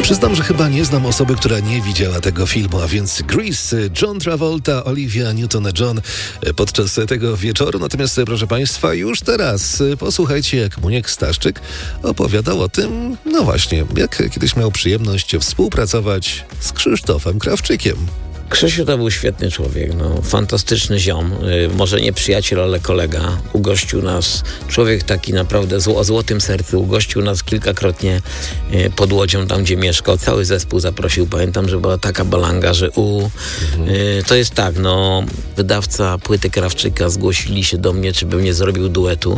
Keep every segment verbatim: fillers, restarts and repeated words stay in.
Przyznam, że chyba nie znam osoby, która nie widziała tego filmu, a więc Grease, John Travolta, Olivia Newton-John podczas tego wieczoru. Natomiast, proszę Państwa, już teraz posłuchajcie, jak Muniek Staszczyk opowiadał o tym, no właśnie, jak kiedyś miał przyjemność współpracować z Krzysztofem Krawczykiem. Krzysiu to był świetny człowiek, no, fantastyczny ziom, yy, może nie przyjaciel, ale kolega. Ugościł nas, człowiek taki naprawdę zło, o złotym sercu, ugościł nas kilkakrotnie yy, pod Łodzią, tam gdzie mieszkał. Cały zespół zaprosił, pamiętam, że była taka balanga, że u... Mhm. Yy, to jest tak, no, wydawca płyty Krawczyka zgłosili się do mnie, czy bym nie zrobił duetu.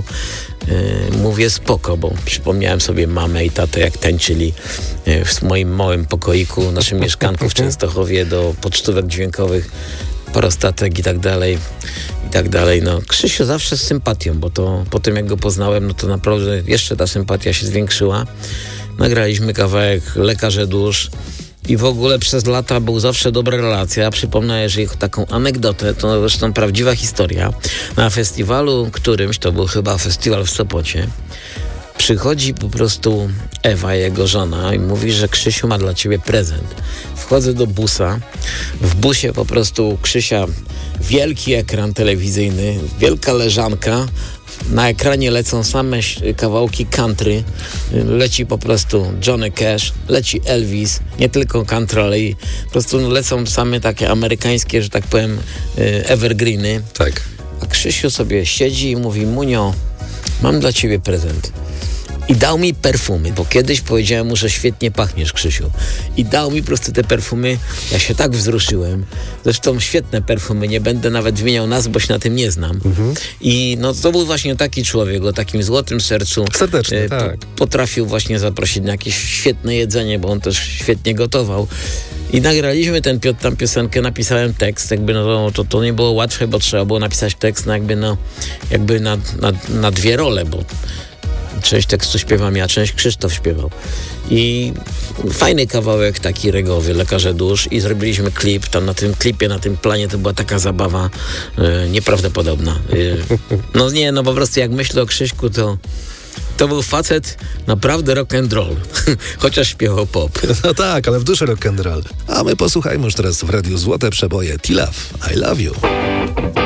Yy, mówię spoko, bo przypomniałem sobie mamę i tatę, jak tańczyli yy, w moim małym pokoiku, naszym mieszkanku w Częstochowie do pocztówek dźwiękowych, parostatek i tak dalej, i tak dalej. No, Krzysiu zawsze z sympatią, bo to po tym, jak go poznałem, no to naprawdę jeszcze ta sympatia się zwiększyła. Nagraliśmy kawałek Lekarze Dusz i w ogóle przez lata był zawsze dobra relacja. Przypomnę, jeżeli taką anegdotę, to zresztą prawdziwa historia. Na festiwalu którymś, to był chyba festiwal w Sopocie, przychodzi po prostu Ewa, jego żona, i mówi, że Krzysiu ma dla ciebie prezent. Wchodzę do busa. W busie po prostu Krzysia wielki ekran telewizyjny, wielka leżanka. Na ekranie lecą same kawałki country. Leci po prostu Johnny Cash, leci Elvis, nie tylko country, ale i po prostu lecą same takie amerykańskie, że tak powiem, evergreeny. Tak. A Krzysiu sobie siedzi i mówi: Munio, mam dla ciebie prezent. I dał mi perfumy, bo kiedyś powiedziałem mu, że świetnie pachniesz, Krzysiu. I dał mi po prostu te perfumy. Ja się tak wzruszyłem. Zresztą świetne perfumy. Nie będę nawet wymieniał nazw, bo się na tym nie znam. Mhm. I no to był właśnie taki człowiek o takim złotym sercu. Serdecznie, e, tak. Po, potrafił właśnie zaprosić na jakieś świetne jedzenie, bo on też świetnie gotował. I nagraliśmy ten, tam piosenkę, napisałem tekst, jakby no to, to nie było łatwe, bo trzeba było napisać tekst na jakby, no, jakby na, na, na dwie role, bo część tekstu śpiewam ja, część Krzysztof śpiewał. I fajny kawałek, taki regowy, Lekarze Dusz, i zrobiliśmy klip. Tam na tym klipie, na tym planie to była taka zabawa e, nieprawdopodobna. E, no nie, no po prostu jak myślę o Krzyśku, to to był facet naprawdę rock and roll, chociaż śpiewał pop. No tak, ale w duszy rock and roll. A my posłuchajmy już teraz w Radiu Złote Przeboje T-Love, I Love You.